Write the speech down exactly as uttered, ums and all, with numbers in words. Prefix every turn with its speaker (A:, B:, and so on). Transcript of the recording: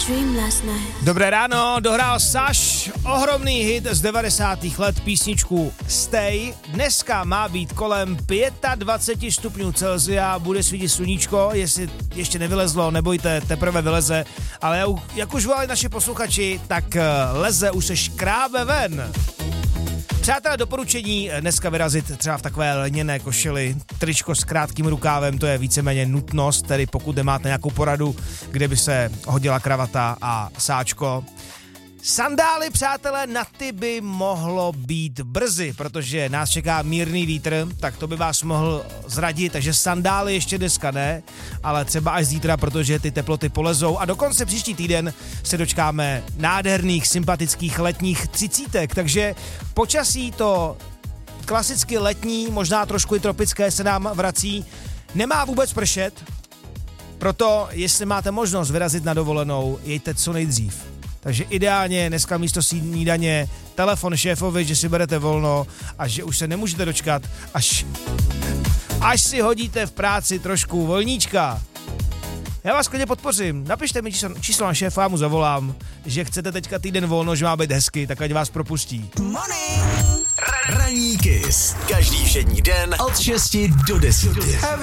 A: Dobré ráno, dohrál Saš ohromný hit z devadesátých let, písničku Stay. Dneska má být kolem dvacet pět stupňů Celsia, bude svítit sluníčko, jestli ještě nevylezlo, nebojte, teprve vyleze, ale jak už volali naši posluchači, tak leze už se škrábe ven. Přátelé, doporučení dneska vyrazit třeba v takové lněné košili, tričko s krátkým rukávem, to je víceméně nutnost, tedy pokud nemáte nějakou poradu, kde by se hodila kravata a sáčko. Sandály, přátelé, na ty by mohlo být brzy, protože nás čeká mírný vítr, tak to by vás mohl zradit, takže sandály ještě dneska ne, ale třeba až zítra, protože ty teploty polezou a dokonce příští týden se dočkáme nádherných, sympatických letních třicítek, takže počasí to klasicky letní, možná trošku i tropické se nám vrací, nemá vůbec pršet, proto jestli máte možnost vyrazit na dovolenou, jeďte co nejdřív. Takže ideálně dneska místo snídaně telefon šéfovi, že si berete volno a že už se nemůžete dočkat, až, až si hodíte v práci trošku volníčka. Já vás klidně podpořím. Napište mi číslo, číslo na šéfa, já mu zavolám, že chcete teďka týden volno, že má být hezky, tak ať vás propustí.
B: Morning. Ranní Kiss. Každý všední den od šesti do deseti.